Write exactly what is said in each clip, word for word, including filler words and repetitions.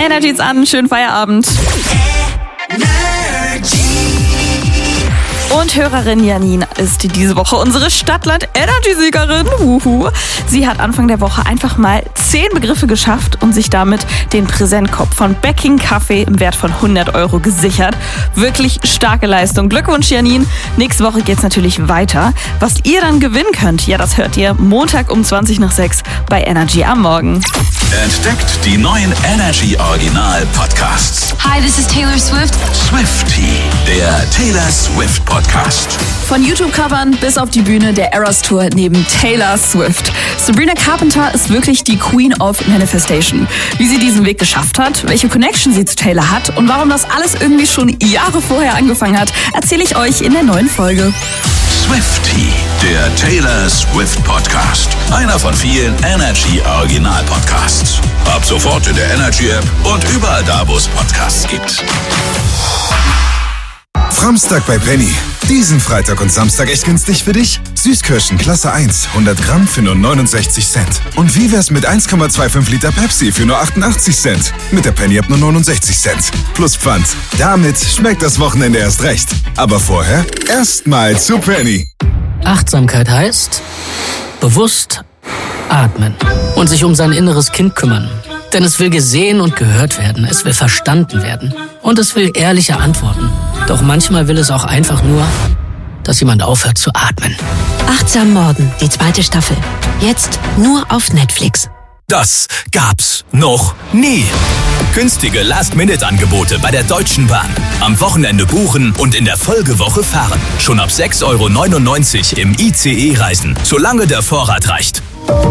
Energy ist an, schönen Feierabend. Und Hörerin Janine ist diese Woche unsere Stadtland-Energy-Siegerin. Uhu. Sie hat Anfang der Woche einfach mal zehn Begriffe geschafft und sich damit den Präsentkopf von Becking Kaffee im Wert von hundert Euro gesichert. Wirklich starke Leistung. Glückwunsch, Janine. Nächste Woche geht's natürlich weiter. Was ihr dann gewinnen könnt, ja, das hört ihr Montag um zwanzig nach sechs bei Energy am Morgen. Entdeckt die neuen Energy Original Podcasts. Hi, this is Taylor Swift. Swiftie, der Taylor Swift Podcast. Von YouTube-Covern bis auf die Bühne der Eras Tour neben Taylor Swift. Sabrina Carpenter ist wirklich die Queen of Manifestation. Wie sie diesen Weg geschafft hat, welche Connection sie zu Taylor hat und warum das alles irgendwie schon Jahre vorher angefangen hat, erzähle ich euch in der neuen Folge. Swiftie, der Taylor Swift Podcast. Einer von vielen Energy Original Podcasts. Ab sofort in der Energy App und überall da, wo es Podcasts gibt. Samstag bei Penny. Diesen Freitag und Samstag echt günstig für dich? Süßkirschen Klasse eins, hundert Gramm für nur neunundsechzig Cent. Und wie wär's mit eins Komma fünfundzwanzig Liter Pepsi für nur achtundachtzig Cent? Mit der Penny App nur neunundsechzig Cent. Plus Pfand. Damit schmeckt das Wochenende erst recht. Aber vorher erstmal zu Penny. Achtsamkeit heißt bewusst atmen und sich um sein inneres Kind kümmern. Denn es will gesehen und gehört werden, es will verstanden werden und es will ehrliche Antworten. Doch manchmal will es auch einfach nur, dass jemand aufhört zu atmen. Achtsam Morden, die zweite Staffel. Jetzt nur auf Netflix. Das gab's noch nie. Günstige Last-Minute-Angebote bei der Deutschen Bahn. Am Wochenende buchen und in der Folgewoche fahren. Schon ab sechs Euro neunundneunzig im I C E-Reisen, solange der Vorrat reicht.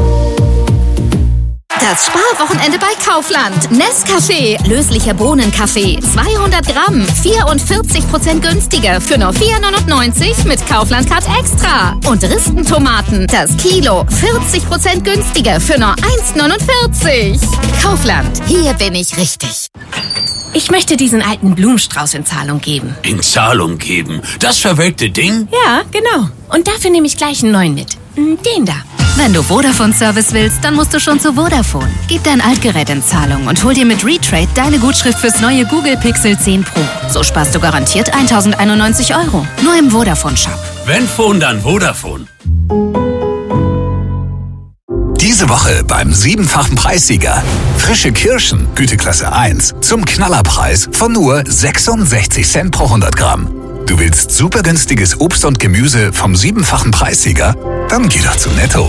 Das Sparwochenende bei Kaufland. Nescafé, löslicher Bohnenkaffee, zweihundert Gramm, vierundvierzig Prozent günstiger für nur vier neunundneunzig mit Kaufland-Card Extra. Und Ristentomaten, das Kilo, vierzig Prozent günstiger für nur eins neunundvierzig. Kaufland, hier bin ich richtig. Ich möchte diesen alten Blumenstrauß in Zahlung geben. In Zahlung geben? Das verwelkte Ding? Ja, genau. Und dafür nehme ich gleich einen neuen mit. Den da. Wenn du Vodafone-Service willst, dann musst du schon zu Vodafone. Gib dein Altgerät in Zahlung und hol dir mit Retrade deine Gutschrift fürs neue Google Pixel zehn Pro. So sparst du garantiert tausendeinundneunzig Euro. Nur im Vodafone-Shop. Wenn Phone, dann Vodafone. Diese Woche beim siebenfachen Preissieger. Frische Kirschen, Güteklasse eins, zum Knallerpreis von nur sechsundsechzig Cent pro hundert Gramm. Du willst super günstiges Obst und Gemüse vom siebenfachen Preissieger? Dann geh doch zu Netto.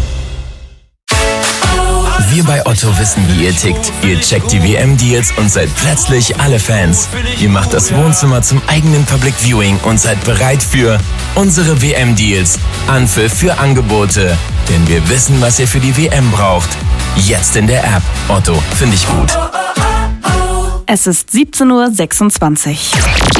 Wir bei Otto wissen, wie ihr tickt. Ihr checkt die W M-Deals und seid plötzlich alle Fans. Ihr macht das Wohnzimmer zum eigenen Public Viewing und seid bereit für unsere W M-Deals. Anpfiff für Angebote. Denn wir wissen, was ihr für die W M braucht. Jetzt in der App. Otto, finde ich gut. Es ist siebzehn Uhr sechsundzwanzig.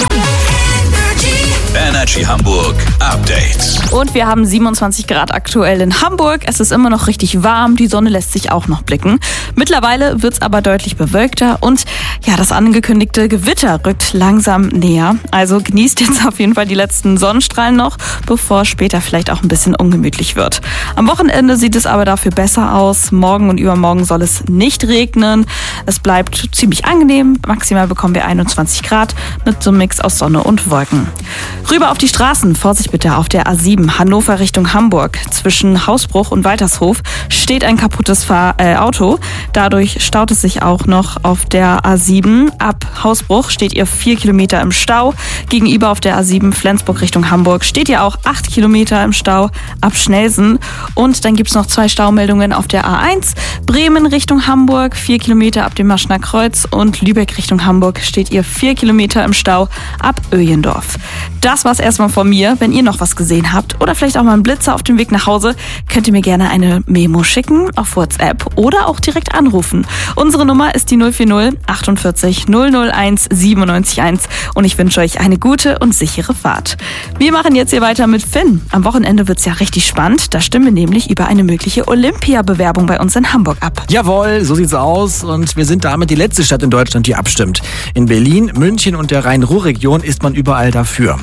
Energy Hamburg Update. Und wir haben siebenundzwanzig Grad aktuell in Hamburg. Es ist immer noch richtig warm. Die Sonne lässt sich auch noch blicken. Mittlerweile wird es aber deutlich bewölkter und ja, das angekündigte Gewitter rückt langsam näher. Also genießt jetzt auf jeden Fall die letzten Sonnenstrahlen noch, bevor später vielleicht auch ein bisschen ungemütlich wird. Am Wochenende sieht es aber dafür besser aus. Morgen und übermorgen soll es nicht regnen. Es bleibt ziemlich angenehm. Maximal bekommen wir einundzwanzig Grad mit so einem Mix aus Sonne und Wolken. Rüber auf die Straßen. Vorsicht bitte auf der A sieben Hannover Richtung Hamburg. Zwischen Hausbruch und Waltershof steht ein kaputtes Fahr- äh, Auto. Dadurch staut es sich auch noch auf der A sieben. Ab Hausbruch steht ihr vier Kilometer im Stau. Gegenüber auf der A sieben Flensburg Richtung Hamburg steht ihr auch acht Kilometer im Stau ab Schnelsen. Und dann gibt's noch zwei Staumeldungen auf der A eins. Bremen Richtung Hamburg, vier Kilometer ab dem Maschner Kreuz. Und Lübeck Richtung Hamburg steht ihr vier Kilometer im Stau ab Öjendorf. Das war's erstmal von mir. Wenn ihr noch was gesehen habt oder vielleicht auch mal einen Blitzer auf dem Weg nach Hause, könnt ihr mir gerne eine Memo schicken auf WhatsApp oder auch direkt anrufen. Unsere Nummer ist die null vier null achtundvierzig null null eins siebenundneunzig eins und ich wünsche euch eine gute und sichere Fahrt. Wir machen jetzt hier weiter mit Finn. Am Wochenende wird's ja richtig spannend. Da stimmen wir nämlich über eine mögliche Olympia-Bewerbung bei uns in Hamburg ab. Jawohl, so sieht's aus und wir sind damit die letzte Stadt in Deutschland, die abstimmt. In Berlin, München und der Rhein-Ruhr-Region ist man überall dafür. Man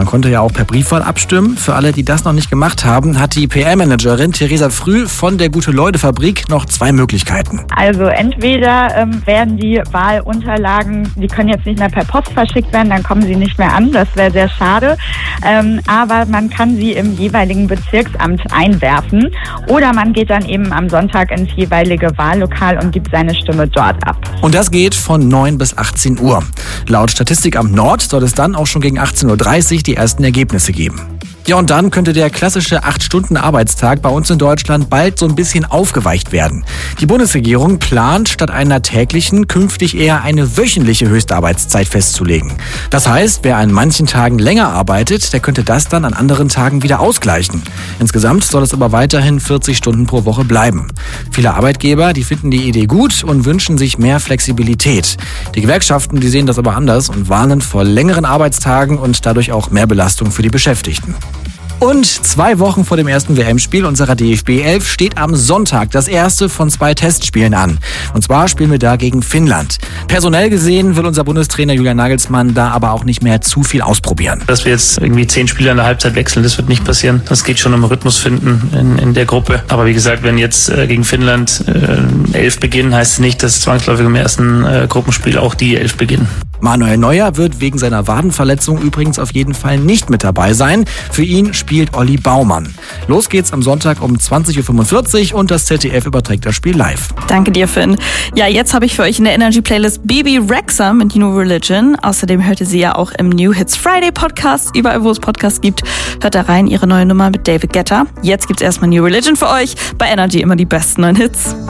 Man konnte ja auch per Briefwahl abstimmen. Für alle, die das noch nicht gemacht haben, hat die P R-Managerin Theresa Früh von der Gute-Leute-Fabrik noch zwei Möglichkeiten. Also entweder ähm, werden die Wahlunterlagen, die können jetzt nicht mehr per Post verschickt werden, dann kommen sie nicht mehr an, das wäre sehr schade. Ähm, aber man kann sie im jeweiligen Bezirksamt einwerfen oder man geht dann eben am Sonntag ins jeweilige Wahllokal und gibt seine Stimme dort ab. Und das geht von neun bis achtzehn Uhr. Laut Statistikamt Nord soll es dann auch schon gegen achtzehn Uhr dreißig die ersten Ergebnisse geben. Ja, und dann könnte der klassische acht Stunden Arbeitstag bei uns in Deutschland bald so ein bisschen aufgeweicht werden. Die Bundesregierung plant, statt einer täglichen künftig eher eine wöchentliche Höchstarbeitszeit festzulegen. Das heißt, wer an manchen Tagen länger arbeitet, der könnte das dann an anderen Tagen wieder ausgleichen. Insgesamt soll es aber weiterhin vierzig Stunden pro Woche bleiben. Viele Arbeitgeber, die finden die Idee gut und wünschen sich mehr Flexibilität. Die Gewerkschaften, die sehen das aber anders und warnen vor längeren Arbeitstagen und dadurch auch mehr Belastung für die Beschäftigten. Und zwei Wochen vor dem ersten W M-Spiel unserer D F B elf steht am Sonntag das erste von zwei Testspielen an. Und zwar spielen wir da gegen Finnland. Personell gesehen will unser Bundestrainer Julian Nagelsmann da aber auch nicht mehr zu viel ausprobieren. Dass wir jetzt irgendwie zehn Spieler in der Halbzeit wechseln, das wird nicht passieren. Das geht schon um Rhythmus finden in, in der Gruppe. Aber wie gesagt, wenn jetzt äh, gegen Finnland äh, elf beginnen, heißt es nicht, dass zwangsläufig im ersten äh, Gruppenspiel auch die elf beginnen. Manuel Neuer wird wegen seiner Wadenverletzung übrigens auf jeden Fall nicht mit dabei sein. Für ihn spielt Olli Baumann. Los geht's am Sonntag um zwanzig Uhr fünfundvierzig und das Z D F überträgt das Spiel live. Danke dir, Finn. Ja, jetzt habe ich für euch in der Energy-Playlist Bibi Rexha mit New Religion. Außerdem hört ihr sie ja auch im New Hits Friday Podcast. Überall, wo es Podcasts gibt, hört da rein ihre neue Nummer mit David Guetta. Jetzt gibt's erstmal New Religion für euch. Bei Energy immer die besten neuen Hits.